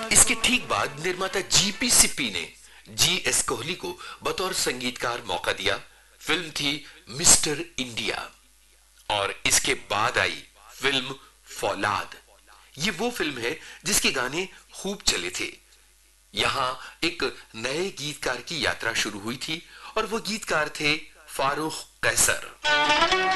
इसके ठीक बाद निर्माता जीपी सिप्पी ने जीएस कोहली को बतौर संगीतकार मौका दिया। फिल्म थी मिस्टर इंडिया और इसके बाद आई फिल्म फौलाद। ये वो फिल्म है जिसके गाने खूब चले थे। यहां एक नए गीतकार की यात्रा शुरू हुई थी और वो गीतकार थे फारूक कैसर।